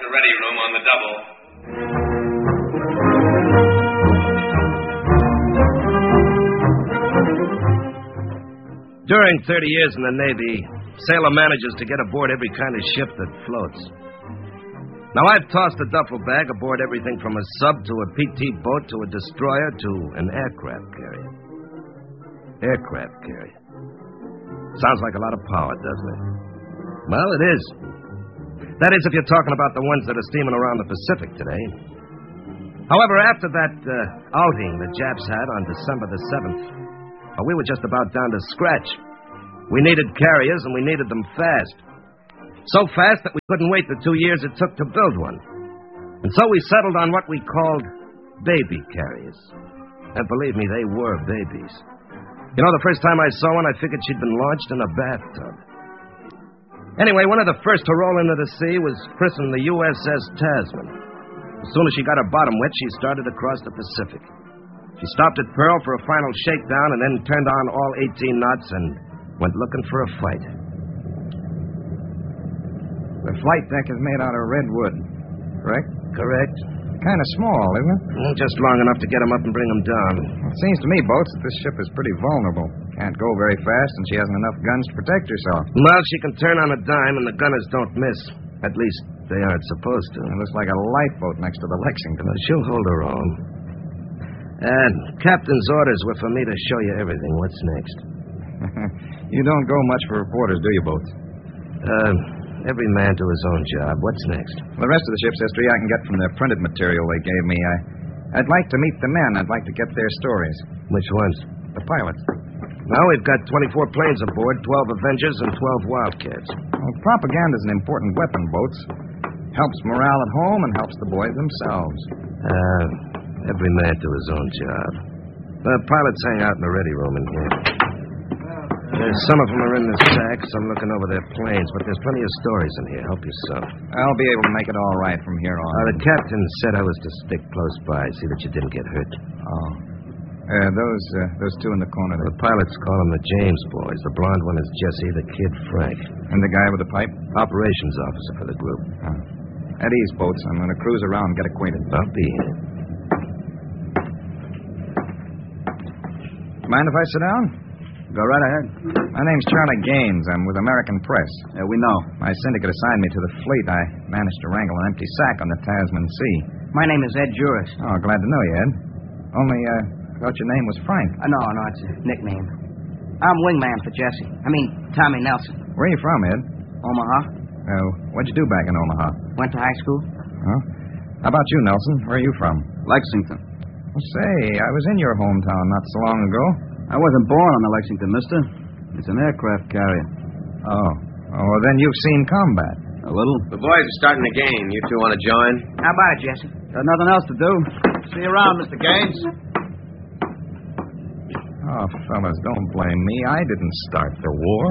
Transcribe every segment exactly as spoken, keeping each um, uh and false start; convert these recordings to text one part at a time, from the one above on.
the ready room on the double. During thirty years in the Navy, sailor manages to get aboard every kind of ship that floats. Now, I've tossed a duffel bag aboard everything from a sub to a P T boat to a destroyer to an aircraft carrier. Aircraft carrier. Sounds like a lot of power, doesn't it? Well, it is. That is if you're talking about the ones that are steaming around the Pacific today. However, after that uh, outing the Japs had on December the seventh, well, we were just about down to scratch. We needed carriers, and we needed them fast. So fast that we couldn't wait the two years it took to build one. And so we settled on what we called baby carriers. And believe me, they were babies. You know, the first time I saw one, I figured she'd been launched in a bathtub. Anyway, one of the first to roll into the sea was christened the U S S Tasman. As soon as she got her bottom wet, she started across the Pacific. She stopped at Pearl for a final shakedown and then turned on all eighteen knots and went looking for a fight. The flight deck is made out of redwood, correct? Correct. Kind of small, isn't it? Well, just long enough to get them up and bring them down. Well, it seems to me, Boats, that this ship is pretty vulnerable. Can't go very fast, and she hasn't enough guns to protect herself. Well, she can turn on a dime, and the gunners don't miss. At least, they aren't supposed to. It looks like a lifeboat next to the Lexington. Well, she'll hold her own. And Captain's orders were for me to show you everything. What's next? You don't go much for reporters, do you, Boats? Uh... Every man to his own job. What's next? The rest of the ship's history I can get from the printed material they gave me. I, I'd like to meet the men. I'd like to get their stories. Which ones? The pilots. Now we've got twenty-four planes aboard, twelve Avengers and twelve Wildcats. Well, propaganda's an important weapon, Boats. Helps morale at home and helps the boys themselves. Uh, every man to his own job. The pilots hang out in the ready room in here. There's some of them are in the sacks. I'm looking over their planes, but there's plenty of stories in here. Help yourself. I'll be able to make it all right from here on. Uh, the captain said I was to stick close by, see that you didn't get hurt. Oh. Uh, those uh, those two in the corner there. The pilots call them the James boys. The blonde one is Jesse, the kid Frank. And the guy with the pipe? Operations officer for the group. Oh. At ease, Boats. I'm going to cruise around and get acquainted. I'll be here. Mind if I sit down? Go right ahead. My name's Charlie Gaines. I'm with American Press. Yeah, we know. My syndicate assigned me to the fleet. I managed to wrangle an empty sack on the Tasman Sea. My name is Ed Juris. Oh, glad to know you, Ed. Only, uh, thought your name was Frank. Uh, no, no, it's a nickname. I'm wingman for Jesse. I mean, Tommy Nelson. Where are you from, Ed? Omaha. Uh, what'd you do back in Omaha? Went to high school. Oh. How about you, Nelson? Where are you from? Lexington. Well, say, I was in your hometown not so long ago. I wasn't born on the Lexington, mister. It's an aircraft carrier. Oh. Oh, then you've seen combat. A little. The boys are starting a game. You two want to join? How about it, Jesse? Got nothing else to do. See you around, Mister Gaines. Oh, fellas, don't blame me. I didn't start the war.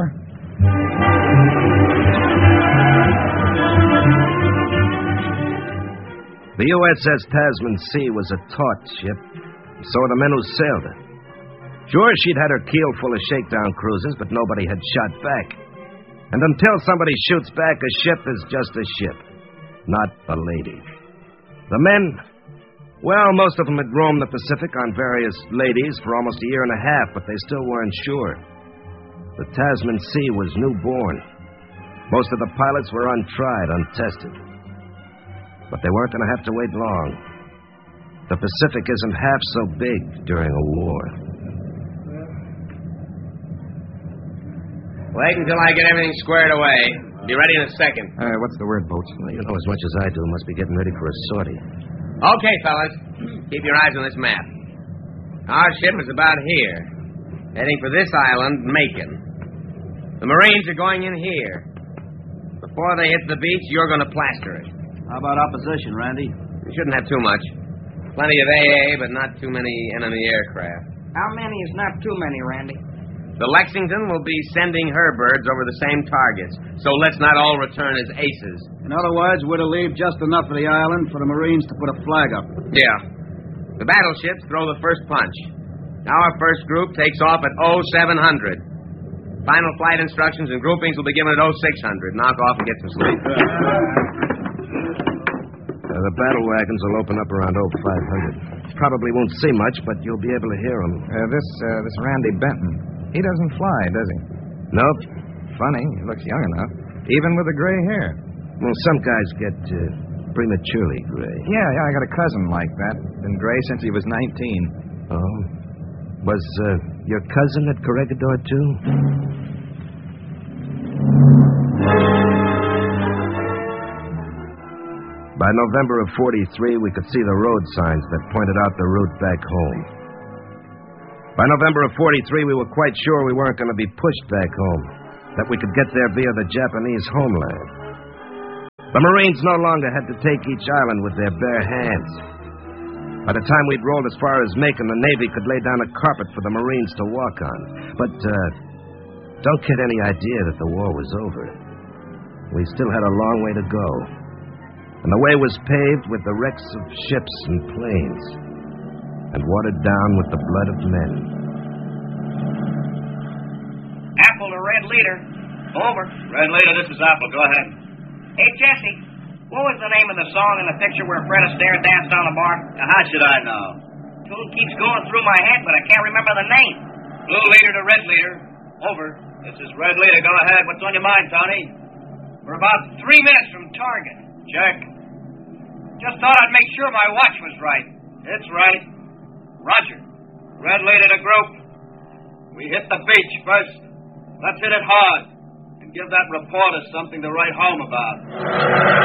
The U S S Tasman Sea was a taut ship. So were the men who sailed her. Sure, she'd had her keel full of shakedown cruisers, but nobody had shot back. And until somebody shoots back, a ship is just a ship, not a lady. The men, well, most of them had roamed the Pacific on various ladies for almost a year and a half, but they still weren't sure. The Tasman Sea was newborn. Most of the pilots were untried, untested. But they weren't going to have to wait long. The Pacific isn't half so big during a war. Wait until I get everything squared away. Be ready in a second. Uh, what's the word, Boats? Well, you know as much as I do. Must be getting ready for a sortie. Okay, fellas. Keep your eyes on this map. Our ship is about here, heading for this island, Macon. The Marines are going in here. Before they hit the beach, you're going to plaster it. How about opposition, Randy? You shouldn't have too much. Plenty of A A, but not too many enemy aircraft. How many is not too many, Randy? The Lexington will be sending her birds over the same targets, so let's not all return as aces. In other words, we're to leave just enough of the island for the Marines to put a flag up. Yeah. The battleships throw the first punch. Our first group takes off at oh seven hundred. Final flight instructions and groupings will be given at oh six hundred. Knock off and get some sleep. Uh, the battle wagons will open up around oh five hundred. Probably won't see much, but you'll be able to hear them. Uh, this, uh, this Randy Benton, he doesn't fly, does he? Nope. Funny, he looks young enough, even with the gray hair. Well, some guys get uh, prematurely gray. Yeah, yeah, I got a cousin like that. Been gray since he was nineteen. Oh? Was uh, your cousin at Corregidor, too? By November of forty-three, we could see the road signs that pointed out the route back home. By November of forty-three, we were quite sure we weren't going to be pushed back home, that we could get there via the Japanese homeland. The Marines no longer had to take each island with their bare hands. By the time we'd rolled as far as Macon, the Navy could lay down a carpet for the Marines to walk on. But uh, don't get any idea that the war was over. We still had a long way to go. And the way was paved with the wrecks of ships and planes, and watered down with the blood of men. Apple to Red Leader. Over. Red Leader, this is Apple. Go ahead. Hey, Jesse, what was the name of the song in the picture where Fred Astaire danced on the bar? Now, how should I know? Tune keeps going through my head, but I can't remember the name. Blue Leader to Red Leader. Over. This is Red Leader. Go ahead. What's on your mind, Tony? We're about three minutes from target. Check. Just thought I'd make sure my watch was right. It's right. Roger. Red Leader to group. We hit the beach first. Let's hit it hard and give that reporter something to write home about.